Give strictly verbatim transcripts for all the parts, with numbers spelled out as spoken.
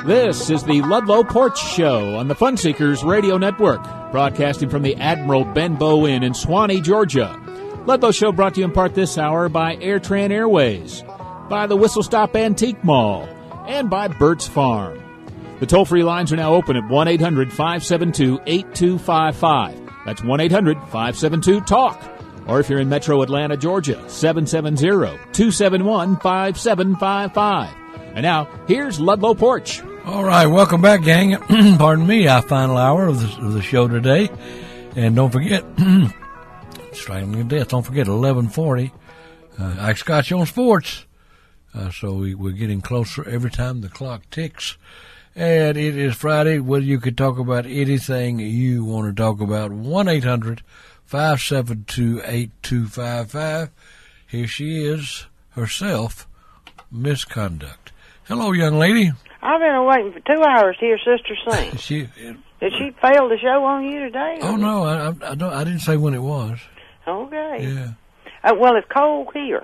This is the Ludlow Porch Show on the Fun Seekers Radio Network, broadcasting from the Admiral Benbow Inn in Swanee, Georgia. Ludlow Show brought to you in part this hour by AirTran Airways, by the Whistle Stop Antique Mall, and by Burt's Farm. The toll-free lines are now open at one eight hundred five seven two eight two five five. That's one eight hundred five seven two TALK. Or if you're in Metro Atlanta, Georgia, seven seven zero two seven one five seven five five. And now, here's Ludlow Porch. All right, welcome back, gang. Pardon me, our final hour of the, of the show today. And don't forget, striking me to death, don't forget, eleven forty, uh, Ike Scotch on Sports. Uh, so we, we're getting closer every time the clock ticks. And it is Friday, whether you could talk about anything you want to talk about. one eight hundred five seven two eight two five five. Here she is, herself, Misconduct. Hello, young lady. I've been waiting for two hours to hear Sister sing. she, Did she fail the show on you today? Oh, no, I, I, I, don't, I didn't say when it was. Okay. Yeah. Uh, well, it's cold here.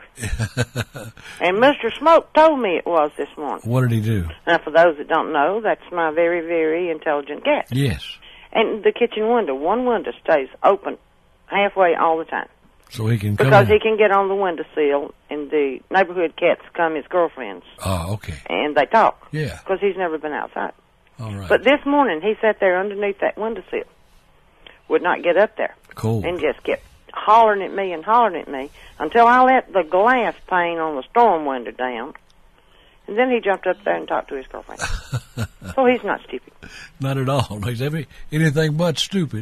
And Mister Smoke told me it was this morning. What did he do? Now, for those that don't know, that's my very, very intelligent cat. Yes. And the kitchen window, one window stays open halfway all the time. So he can come Because in. he can get on the windowsill, and the neighborhood cats come his girlfriends. Oh, okay. And they talk. Yeah. Because he's never been outside. All right. But this morning, he sat there underneath that windowsill, would not get up there. Cool. And just kept hollering at me and hollering at me until I let the glass pane on the storm window down. And then he jumped up there and talked to his girlfriend. So he's not stupid. Not at all. He's every, anything but stupid.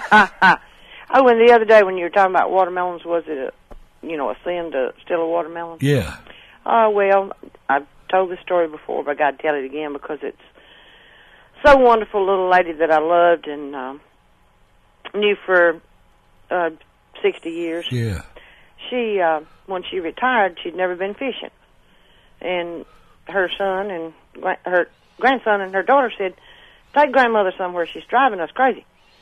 Oh, and the other day when you were talking about watermelons, was it a, you know, a sin to steal a watermelon? Yeah. Oh, well, I've told this story before, but I got to tell it again because it's so wonderful. Little lady that I loved and um, knew for uh, sixty years. Yeah. She, uh, when she retired, she'd never been fishing. And her son and gra- her grandson and her daughter said, take grandmother somewhere. She's driving us crazy.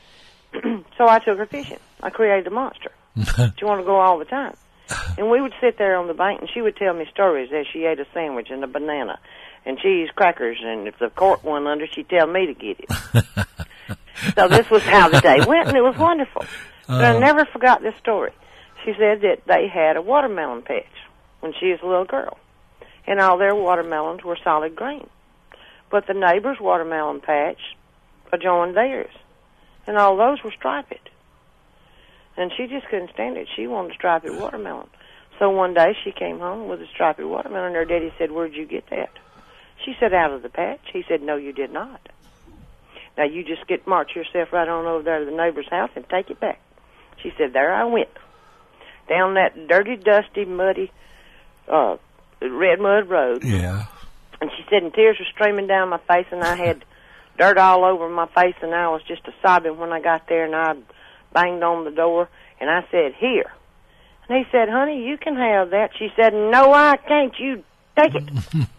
So I took her fishing. I created a monster. She wanted to go all the time. And we would sit there on the bank, and she would tell me stories as she ate a sandwich and a banana and cheese crackers, and if the cork went under, she'd tell me to get it. So this was how the day went, and it was wonderful. But uh, I never forgot this story. She said that they had a watermelon patch when she was a little girl, and all their watermelons were solid green. But the neighbor's watermelon patch adjoined theirs, and all those were striped. And she just couldn't stand it. She wanted a striped watermelon. So one day she came home with a striped watermelon, and her daddy said, where'd you get that? She said, out of the patch. He said, no, you did not. Now you just get march yourself right on over there to the neighbor's house and take it back. She said, there I went, down that dirty, dusty, muddy, uh, red mud road. Yeah. And she said, and tears were streaming down my face, and I had dirt all over my face, and I was just a sobbing when I got there, and I banged on the door, and I said, here. And he said, honey, you can have that. She said, no, I can't. You take it.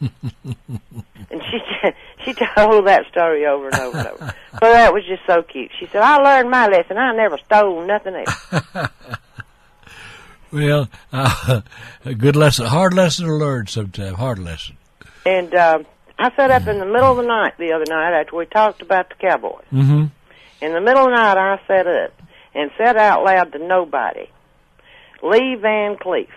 And she said, she told that story over and over and over. But that was just so cute. She said, I learned my lesson. I never stole nothing else. Well, uh, a good lesson, hard lesson to learn sometimes, hard lesson. And uh, I sat up in the middle of the night the other night after we talked about the Cowboys. Mm-hmm. In the middle of the night, I sat up and said out loud to nobody, Lee Van Cleef.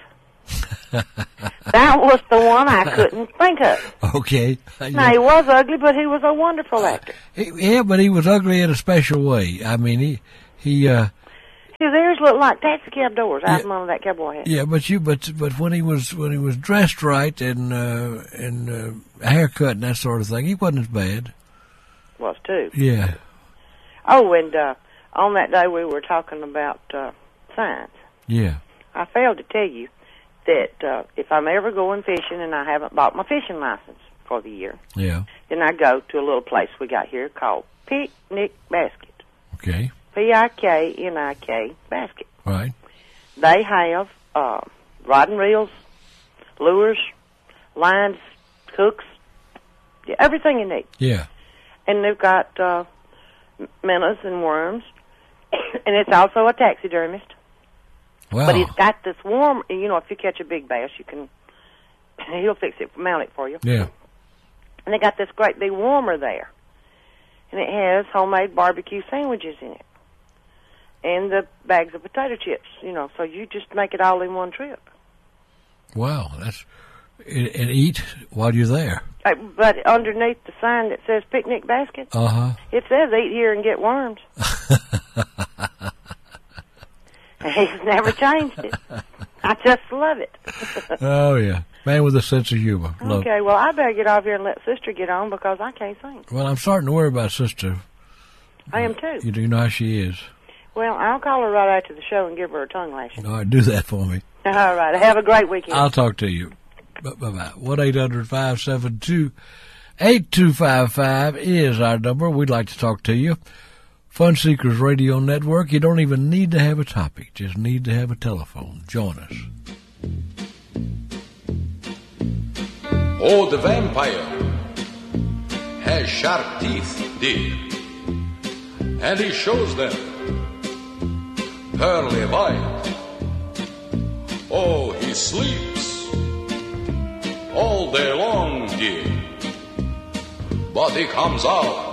That was the one I couldn't think of. Okay. Now, he was ugly, but he was a wonderful actor. Yeah, but he was ugly in a special way. I mean, he, he, uh... his ears looked like taxi cab doors out yeah, from under that cowboy hat. Yeah, but you, but, but when he was, when he was dressed right and, uh, and, uh, haircut and that sort of thing, he wasn't as bad. Was too. Yeah. Oh, and, uh, on that day we were talking about, uh, signs. Yeah. I failed to tell you that uh, if I'm ever going fishing and I haven't bought my fishing license for the year, yeah, then I go to a little place we got here called Picnic Basket. Okay. P I K N I K Basket. Right. They have uh, rod and reels, lures, lines, hooks, everything you need. Yeah. And they've got uh, minnows and worms, and it's also a taxidermist. Wow. But he's got this warm, you know, if you catch a big bass, you can, he'll fix it, mount it for you. Yeah. And they got this great big warmer there. And it has homemade barbecue sandwiches in it. And the bags of potato chips, you know, so you just make it all in one trip. Wow, that's and eat while you're there. Uh, but underneath the sign that says picnic basket, uh-huh. it says eat here and get worms. He's never changed it. I just love it. Oh, yeah. Man with a sense of humor. Love. Okay, well, I better get off here and let Sister get on because I can't sing. Well, I'm starting to worry about Sister. I am too. You do know how she is. Well, I'll call her right after the show and give her a tongue lashing. All right, do that for me. All right, have a great weekend. I'll talk to you. Bye-bye. one eight hundred five seven two eight two five five is our number. We'd like to talk to you. Fun Seekers Radio Network. You don't even need to have a topic. Just need to have a telephone. Join us. Oh, the vampire has sharp teeth, dear, and he shows them pearly white. Oh, he sleeps all day long, dear, but he comes out